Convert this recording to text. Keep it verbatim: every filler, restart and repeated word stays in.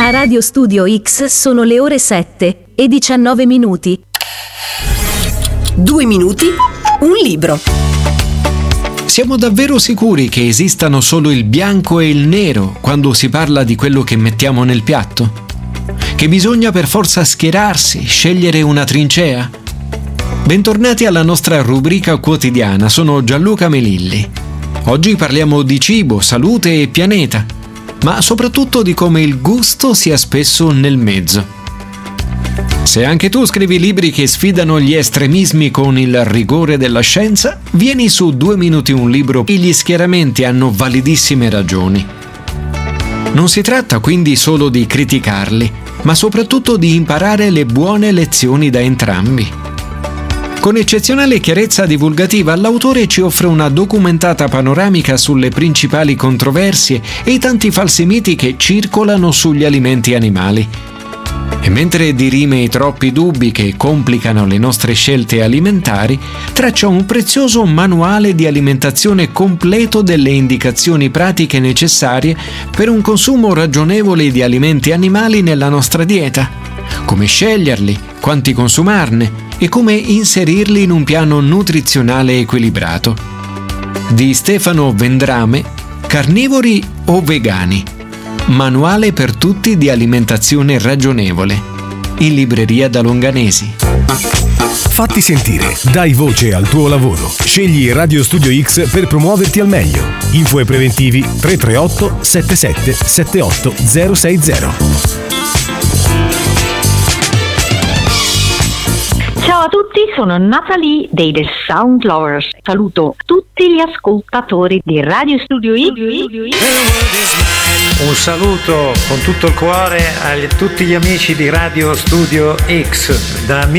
A Radio Studio X sono le ore sette e diciannove minuti. Due minuti, un libro. Siamo davvero sicuri che esistano solo il bianco e il nero quando si parla di quello che mettiamo nel piatto? Che bisogna per forza schierarsi, scegliere una trincea? Bentornati alla nostra rubrica quotidiana, sono Gianluca Melilli. Oggi parliamo di cibo, salute e pianeta, ma soprattutto di come il gusto sia spesso nel mezzo. Se anche tu scrivi libri che sfidano gli estremismi con il rigore della scienza, vieni su Due minuti un libro e gli schieramenti hanno validissime ragioni. Non si tratta quindi solo di criticarli, ma soprattutto di imparare le buone lezioni da entrambi. Con eccezionale chiarezza divulgativa, l'autore ci offre una documentata panoramica sulle principali controversie e i tanti falsi miti che circolano sugli alimenti animali. E mentre dirime i troppi dubbi che complicano le nostre scelte alimentari, traccia un prezioso manuale di alimentazione completo delle indicazioni pratiche necessarie per un consumo ragionevole di alimenti animali nella nostra dieta. Come sceglierli, quanti consumarne e come inserirli in un piano nutrizionale equilibrato. Di Stefano Vendrame, Carnivori o vegani? Manuale per tutti di alimentazione ragionevole. In libreria da Longanesi. Fatti sentire, dai voce al tuo lavoro. Scegli Radio Studio X per promuoverti al meglio. Info e preventivi tre tre otto sette sette sette otto zero sei zero. Ciao a tutti, sono Natalie dei The Sound Lovers. Saluto tutti gli ascoltatori di Radio Studio X. Un saluto con tutto il cuore a tutti gli amici di Radio Studio X. Da